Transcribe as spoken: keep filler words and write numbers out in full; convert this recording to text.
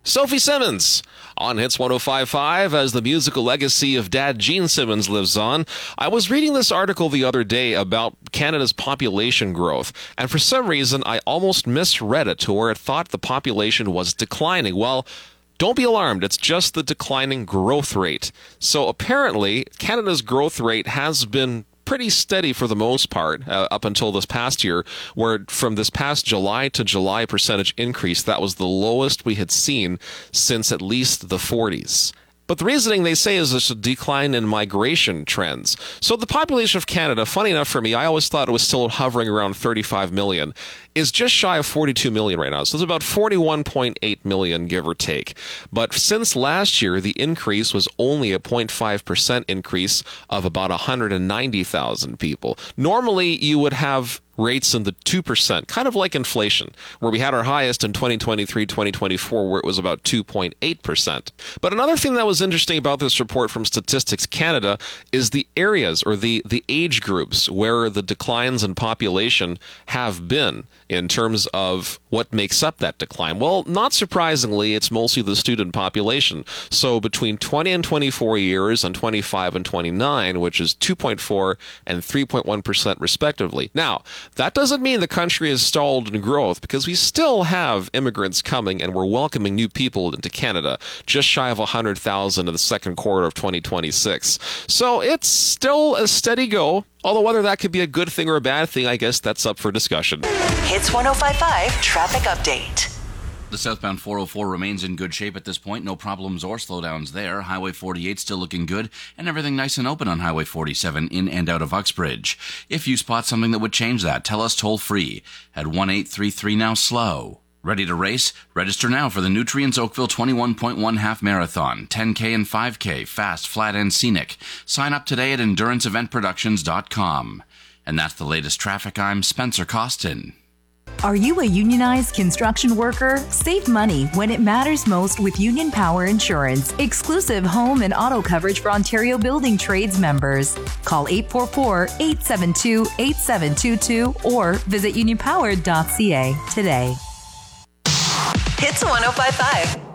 Sophie Simmons on Hits one oh five point five as the musical legacy of Dad Gene Simmons lives on. I was reading this article the other day about Canada's population growth, and for some reason I almost misread it to where it thought the population was declining. Well, don't be alarmed, it's just the declining growth rate. So apparently, Canada's growth rate has been pretty steady for the most part uh, up until this past year, where from this past July to July percentage increase, that was the lowest we had seen since at least the forties. But the reasoning they say is a decline in migration trends. So the population of Canada, funny enough for me, I always thought it was still hovering around thirty-five million, is just shy of forty-two million right now. So it's about forty-one point eight million, give or take. But since last year, the increase was only a zero point five percent increase of about one hundred ninety thousand people. Normally, you would have rates in the two percent, kind of like inflation, where we had our highest in twenty twenty-three, twenty twenty-four, where it was about two point eight percent. But another thing that was interesting about this report from Statistics Canada is the areas or the, the age groups where the declines in population have been in terms of what makes up that decline. Well, not surprisingly, it's mostly the student population. So between twenty and twenty-four years and twenty-five and twenty-nine, which is two point four and three point one percent respectively. Now, that doesn't mean the country is stalled in growth, because we still have immigrants coming and we're welcoming new people into Canada, just shy of one hundred thousand in the second quarter of twenty twenty-six. So it's still a steady go, although whether that could be a good thing or a bad thing, I guess that's up for discussion. Hits one oh five point five Traffic Update. The southbound four oh four remains in good shape at this point. No problems or slowdowns there. Highway forty-eight still looking good, and everything nice and open on Highway forty-seven in and out of Uxbridge. If you spot something that would change that, tell us toll free at one eight three three now slow. Ready to race? Register now for the Nutrients Oakville twenty-one point one Half Marathon, ten K and five K, fast, flat, and scenic. Sign up today at endurance event productions dot com. And that's the latest traffic. I'm Spencer Costin. Are you a unionized construction worker? Save money when it matters most with Union Power Insurance. Exclusive home and auto coverage for Ontario Building Trades members. Call eight four four, eight seven two, eight seven two two or visit union power dot c a today. Hits one oh five point five.